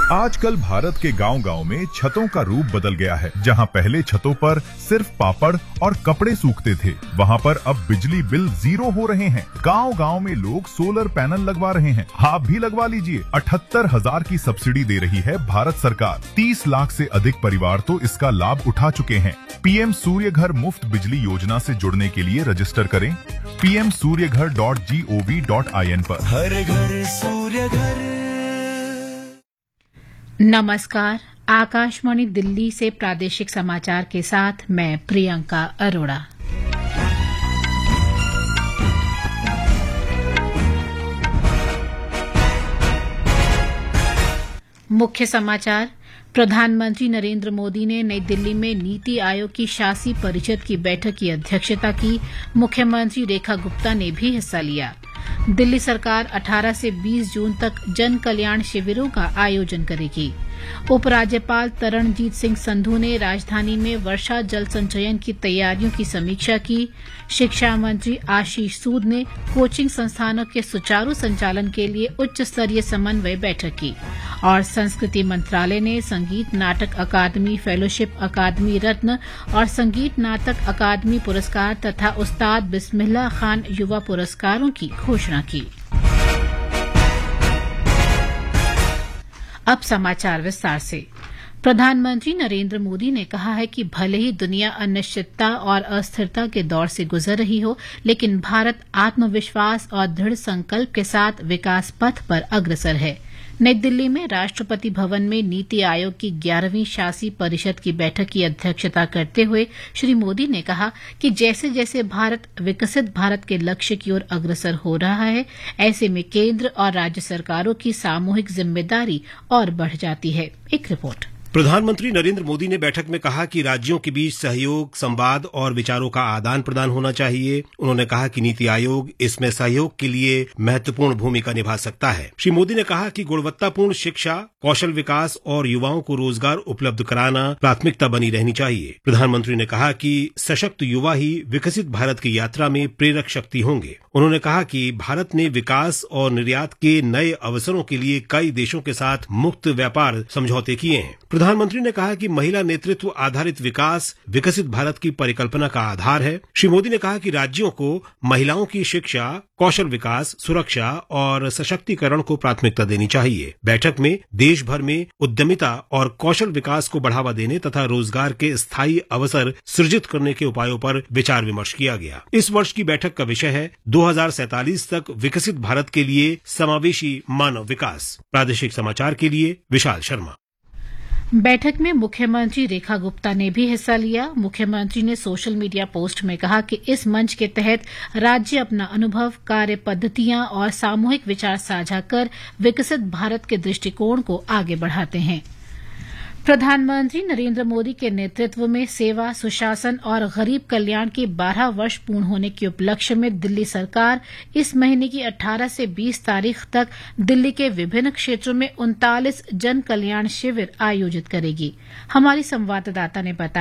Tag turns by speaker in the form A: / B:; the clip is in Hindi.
A: आजकल भारत के गांव-गांव में छतों का रूप बदल गया है। जहां पहले छतों पर सिर्फ पापड़ और कपड़े सूखते थे, वहां पर अब बिजली बिल 0 हो रहे हैं। गांव-गांव में लोग सोलर पैनल लगवा रहे हैं। आप भी लगवा लीजिए। 78,000 की सब्सिडी दे रही है भारत सरकार। 30 लाख से अधिक परिवार तो इसका लाभ उठा चुके हैं। पीएम सूर्य घर मुफ्त बिजली योजना से जुड़ने के लिए रजिस्टर करें pmsuryaghar.gov.in पर।
B: हर घर सूर्य घर।
C: नमस्कार, आकाशवाणी दिल्ली से प्रादेशिक समाचार के साथ मैं प्रियंका अरोड़ा। मुख्य समाचार। प्रधानमंत्री नरेंद्र मोदी ने नई दिल्ली में नीति आयोग की शासी परिषद की बैठक की अध्यक्षता की। मुख्यमंत्री रेखा गुप्ता ने भी हिस्सा लिया। दिल्ली सरकार 18 से 20 जून तक जन कल्याण शिविरों का आयोजन करेगी। उपराज्यपाल तरणजीत सिंह संधू ने राजधानी में वर्षा जल संचयन की तैयारियों की समीक्षा की। शिक्षा मंत्री आशीष सूद ने कोचिंग संस्थानों के सुचारू संचालन के लिए उच्च स्तरीय समन्वय बैठक की। और संस्कृति मंत्रालय ने संगीत नाटक अकादमी, फेलोशिप अकादमी रत्न और संगीत नाटक अकादमी पुरस्कार तथा उस्ताद बिस्मिल्लाह खान युवा पुरस्कारों की घोषणा की। अब समाचार विस्तार से। प्रधानमंत्री नरेंद्र मोदी ने कहा है कि भले ही दुनिया अनिश्चितता और अस्थिरता के दौर से गुजर रही हो, लेकिन भारत आत्मविश्वास और दृढ़ संकल्प के साथ विकास पथ पर अग्रसर है। नई दिल्ली में राष्ट्रपति भवन में नीति आयोग की 11वीं शासी परिषद की बैठक की अध्यक्षता करते हुए श्री मोदी ने कहा कि जैसे जैसे भारत विकसित भारत के लक्ष्य की ओर अग्रसर हो रहा है, ऐसे में केंद्र और राज्य सरकारों की सामूहिक जिम्मेदारी और बढ़ जाती है। एक रिपोर्ट।
D: प्रधानमंत्री नरेंद्र मोदी ने बैठक में कहा कि राज्यों के बीच सहयोग, संवाद और विचारों का आदान प्रदान होना चाहिए। उन्होंने कहा कि नीति आयोग इसमें सहयोग के लिए महत्वपूर्ण भूमिका निभा सकता है। श्री मोदी ने कहा कि गुणवत्तापूर्ण शिक्षा, कौशल विकास और युवाओं को रोजगार उपलब्ध कराना प्राथमिकता बनी रहनी चाहिए। प्रधानमंत्री ने कहा कि सशक्त युवा ही विकसित भारत की यात्रा में प्रेरक शक्ति होंगे। उन्होंने कहा कि भारत ने विकास और निर्यात के नए अवसरों के लिए कई देशों के साथ मुक्त व्यापार समझौते किए हैं। प्रधानमंत्री ने कहा कि महिला नेतृत्व आधारित विकास विकसित भारत की परिकल्पना का आधार है। श्री मोदी ने कहा कि राज्यों को महिलाओं की शिक्षा, कौशल विकास, सुरक्षा और सशक्तिकरण को प्राथमिकता देनी चाहिए। बैठक में देश भर में उद्यमिता और कौशल विकास को बढ़ावा देने तथा रोजगार के स्थायी अवसर सृजित करने के उपायों पर विचार विमर्श किया गया। इस वर्ष की बैठक का विषय है 2047 तक विकसित भारत के लिए समावेशी मानव विकास। प्रादेशिक समाचार के लिए विशाल शर्मा।
C: बैठक में मुख्यमंत्री रेखा गुप्ता ने भी हिस्सा लिया। मुख्यमंत्री ने सोशल मीडिया पोस्ट में कहा कि इस मंच के तहत राज्य अपना अनुभव, कार्य पद्धतियां और सामूहिक विचार साझा कर विकसित भारत के दृष्टिकोण को आगे बढ़ाते हैं। प्रधानमंत्री नरेंद्र मोदी के नेतृत्व में सेवा, सुशासन और गरीब कल्याण के 12 वर्ष पूर्ण होने के उपलक्ष्य में दिल्ली सरकार इस महीने की 18 से 20 तारीख तक दिल्ली के विभिन्न क्षेत्रों में 39 जन कल्याण शिविर आयोजित करेगी। हमारी संवाददाता ने बताया